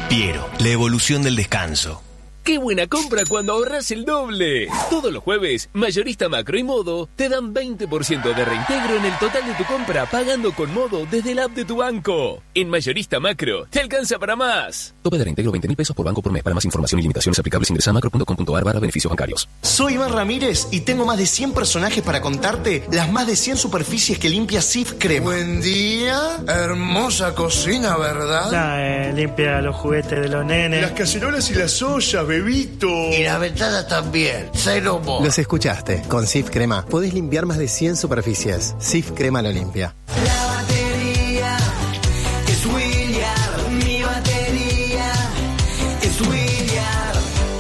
Piero, la evolución del descanso. ¡Qué buena compra cuando ahorras el doble! Todos los jueves, Mayorista Macro y Modo te dan 20% de reintegro en el total de tu compra pagando con Modo desde el app de tu banco. En Mayorista Macro, te alcanza para más. Tope de reintegro 20.000 pesos por banco por mes. Para más información y limitaciones aplicables ingresa a macro.com.ar/beneficios bancarios. Soy Iván Ramírez y tengo más de 100 personajes para contarte las más de 100 superficies que limpia Cif Crema. Buen día, hermosa cocina, ¿verdad? Limpia los juguetes de los nenes. Las cacerolas y las ollas, bebito. Y las ventanas también, cero mo. Los escuchaste, con Cif Crema podés limpiar más de 100 superficies. Cif Crema lo limpia. La batería es William, mi batería es William.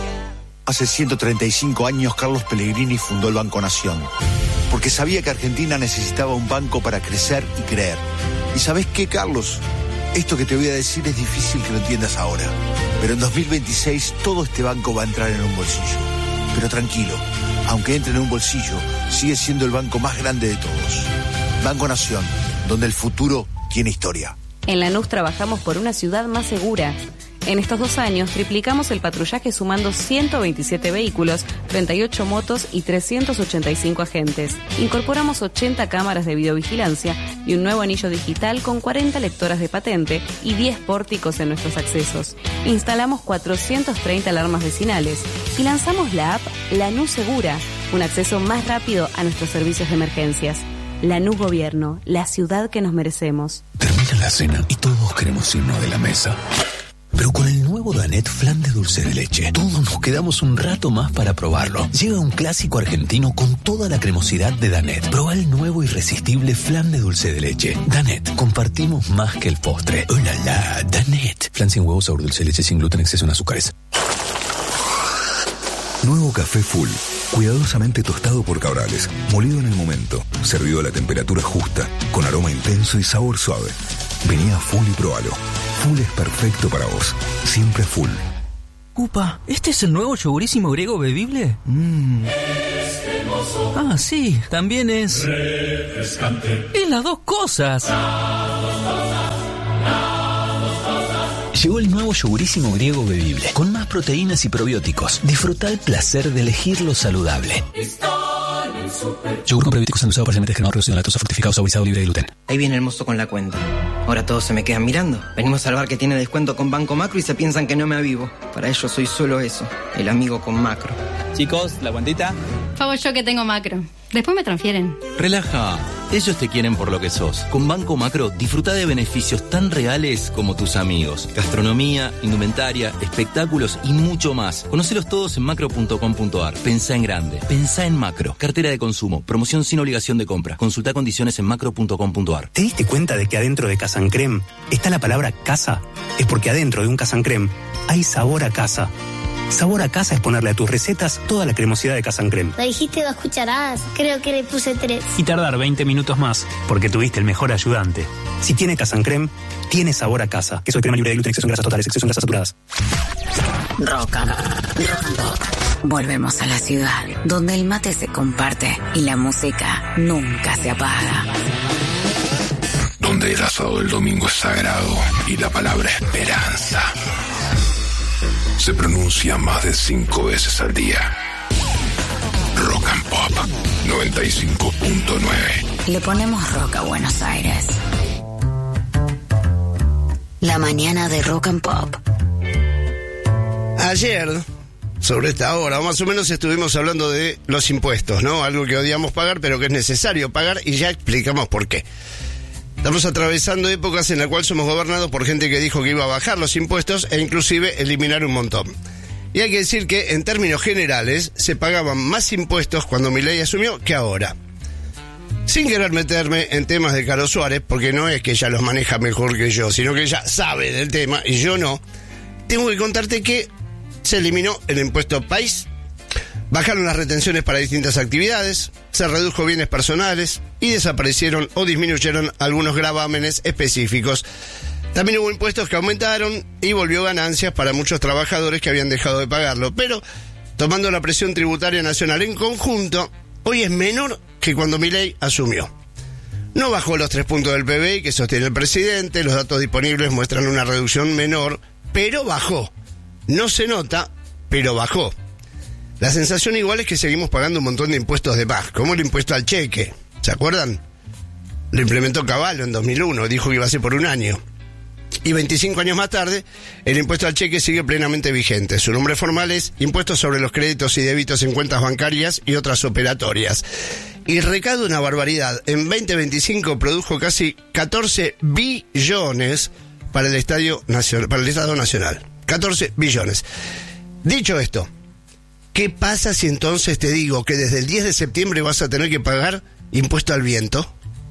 Hace 135 años Carlos Pellegrini fundó el Banco Nación, porque sabía que Argentina necesitaba un banco para crecer y creer. ¿Y sabés qué, Carlos? Esto que te voy a decir es difícil que lo entiendas ahora, pero en 2026 todo este banco va a entrar en un bolsillo. Pero tranquilo, aunque entre en un bolsillo, sigue siendo el banco más grande de todos. Banco Nación, donde el futuro tiene historia. En Lanús trabajamos por una ciudad más segura. En estos 2 años triplicamos el patrullaje sumando 127 vehículos, 38 motos y 385 agentes. Incorporamos 80 cámaras de videovigilancia y un nuevo anillo digital con 40 lectoras de patente y 10 pórticos en nuestros accesos. Instalamos 430 alarmas vecinales y lanzamos la app Lanús Segura, un acceso más rápido a nuestros servicios de emergencias. Lanús Gobierno, la ciudad que nos merecemos. Termina la cena y todos queremos irnos de la mesa. Pero con el nuevo Danet Flan de dulce de leche, todos nos quedamos un rato más para probarlo. Llega un clásico argentino con toda la cremosidad de Danet. Probá el nuevo irresistible Flan de dulce de leche. Danet, compartimos más que el postre. ¡Oh, la, la! Danet. Flan sin huevos, sabor dulce de leche, sin gluten, exceso en azúcares. Nuevo café Full, cuidadosamente tostado por Cabrales, molido en el momento, servido a la temperatura justa, con aroma intenso y sabor suave. Vení a Full y probalo. Full es perfecto para vos, siempre Full. Upa, ¿este es el nuevo yogurísimo griego bebible? Ah, sí, también es refrescante. Es las dos cosas. Llegó el nuevo yogurísimo griego bebible, con más proteínas y probióticos. Disfruta el placer de elegir lo saludable. Yogur con probióticos endulzado parcialmente descremado, reducido en lactosa, fortificado, suavizado, libre de gluten. Ahí viene el mozo con la cuenta. Ahora todos se me quedan mirando. Venimos al bar que tiene descuento con Banco Macro y se piensan que no me avivo. Para ellos soy solo eso, el amigo con Macro. Chicos, ¿la cuentita? Favor yo que tengo Macro. Después me transfieren. Relaja, ellos te quieren por lo que sos. Con Banco Macro disfruta de beneficios tan reales como tus amigos. Gastronomía, indumentaria, espectáculos y mucho más. Conocelos todos en macro.com.ar. Pensá en grande, pensá en Macro. Cartera de consumo, promoción sin obligación de compra. Consulta condiciones en macro.com.ar. ¿Te diste cuenta de que adentro de Casa Creme está la palabra casa? Es porque adentro de un Casa Creme hay sabor a casa. Sabor a casa es ponerle a tus recetas toda la cremosidad de Casa Creme. Me dijiste 2 cucharadas, creo que le puse 3. Y tardar 20 minutos más, porque tuviste el mejor ayudante. Si tiene Casa Creme, tiene sabor a casa. Queso de crema libre de gluten, exceso en grasas totales, exceso en grasas saturadas. Rock and Pop. Volvemos a la ciudad, donde el mate se comparte y la música nunca se apaga. Donde el asado del domingo es sagrado y la palabra esperanza se pronuncia más de 5 veces al día. Rock and Pop 95.9. Le ponemos rock a Buenos Aires. La mañana de Rock and Pop. Ayer, sobre esta hora, o más o menos, estuvimos hablando de los impuestos, ¿no? Algo que odiamos pagar, pero que es necesario pagar, y ya explicamos por qué. Estamos atravesando épocas en las cuales somos gobernados por gente que dijo que iba a bajar los impuestos e inclusive eliminar un montón. Y hay que decir que, en términos generales, se pagaban más impuestos cuando Milei asumió que ahora. Sin querer meterme en temas de Caro Suárez, porque no es que ella los maneja mejor que yo, sino que ella sabe del tema y yo no, tengo que contarte que se eliminó el impuesto país, bajaron las retenciones para distintas actividades, se redujo bienes personales y desaparecieron o disminuyeron algunos gravámenes específicos. También hubo impuestos que aumentaron y volvió ganancias para muchos trabajadores que habían dejado de pagarlo. Pero, tomando la presión tributaria nacional en conjunto, hoy es menor que cuando Milei asumió. No bajó los 3 puntos del PBI que sostiene el presidente, los datos disponibles muestran una reducción menor, pero bajó. No se nota, pero bajó. La sensación igual es que seguimos pagando un montón de impuestos de más, como el impuesto al cheque. ¿Se acuerdan? Lo implementó Cavallo en 2001, dijo que iba a ser por un año. Y 25 años más tarde, el impuesto al cheque sigue plenamente vigente. Su nombre formal es Impuesto sobre los créditos y débitos en cuentas bancarias y otras operatorias. Y recauda una barbaridad. En 2025 produjo casi 14 billones para el Estado Nacional. 14 billones. Dicho esto, ¿qué pasa si entonces te digo que desde el 10 de septiembre vas a tener que pagar impuesto al viento?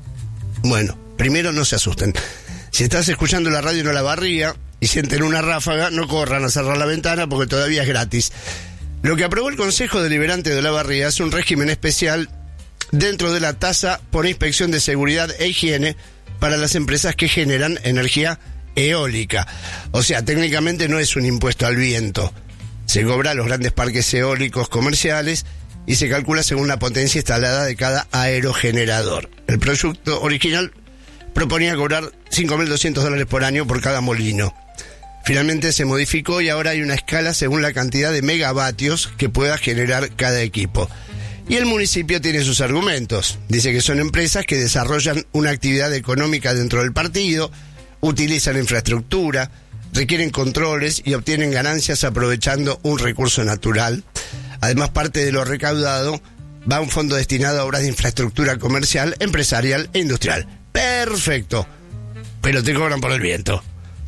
Bueno, primero no se asusten. Si estás escuchando la radio en Olavarría y sienten una ráfaga, no corran a cerrar la ventana porque todavía es gratis. Lo que aprobó el Consejo Deliberante de Olavarría es un régimen especial dentro de la tasa por inspección de seguridad e higiene para las empresas que generan energía eólica. O sea, técnicamente no es un impuesto al viento. Se cobra a los grandes parques eólicos comerciales y se calcula según la potencia instalada de cada aerogenerador. El proyecto original proponía cobrar $5.200 por año por cada molino. Finalmente se modificó y ahora hay una escala según la cantidad de megavatios que pueda generar cada equipo. Y el municipio tiene sus argumentos. Dice que son empresas que desarrollan una actividad económica dentro del partido, utilizan infraestructura, requieren controles y obtienen ganancias aprovechando un recurso natural. Además, parte de lo recaudado va a un fondo destinado a obras de infraestructura comercial, empresarial e industrial. Perfecto, pero te cobran por el viento.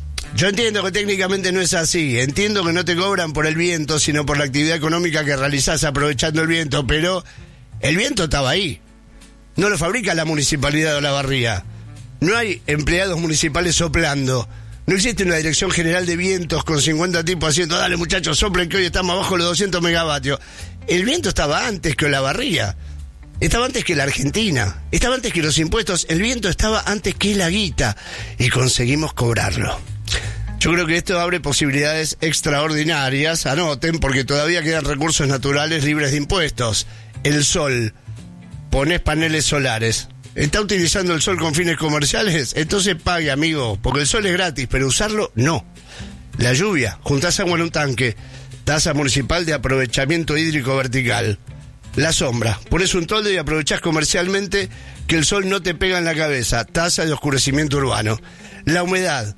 Yo entiendo que técnicamente no es así, entiendo que no te cobran por el viento, sino por la actividad económica que realizás aprovechando el viento, pero el viento estaba ahí. No lo fabrica la Municipalidad de Olavarría. No hay empleados municipales soplando. No existe una dirección general de vientos con 50 tipos haciendo, dale muchachos, soplen que hoy estamos abajo de los 200 megavatios. El viento estaba antes que Olavarría. Estaba antes que la Argentina, estaba antes que los impuestos, el viento estaba antes que la guita y conseguimos cobrarlo. Yo creo que esto abre posibilidades extraordinarias, anoten, porque todavía quedan recursos naturales libres de impuestos. El sol, ponés paneles solares, ¿está utilizando el sol con fines comerciales? Entonces pague, amigo, porque el sol es gratis, pero usarlo no. La lluvia, juntás agua en un tanque, tasa municipal de aprovechamiento hídrico vertical. La sombra, pones un toldo y aprovechás comercialmente que el sol no te pega en la cabeza, tasa de oscurecimiento urbano. La humedad,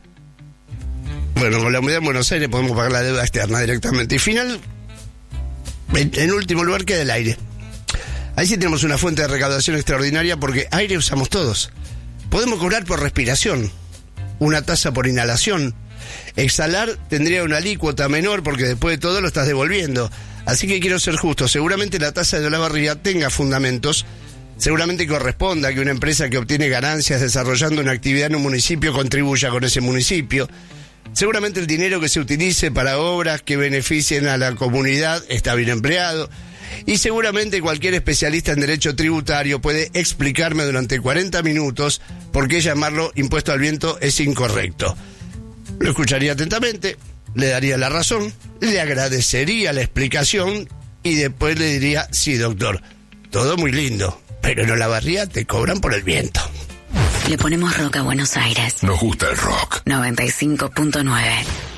bueno, con la humedad en Buenos Aires podemos pagar la deuda externa directamente. Y en último lugar queda el aire. Ahí sí tenemos una fuente de recaudación extraordinaria porque aire usamos todos. Podemos cobrar por respiración, una tasa por inhalación. Exhalar tendría una alícuota menor porque después de todo lo estás devolviendo. Así que quiero ser justo, seguramente la tasa de Olavarría tenga fundamentos, seguramente corresponda que una empresa que obtiene ganancias desarrollando una actividad en un municipio contribuya con ese municipio, seguramente el dinero que se utilice para obras que beneficien a la comunidad está bien empleado, y seguramente cualquier especialista en derecho tributario puede explicarme durante 40 minutos por qué llamarlo impuesto al viento es incorrecto. Lo escucharía atentamente, le daría la razón, le agradecería la explicación y después le diría, sí doctor, todo muy lindo, pero en Olavarría te cobran por el viento. Le ponemos rock a Buenos Aires. Nos gusta el rock. 95.9.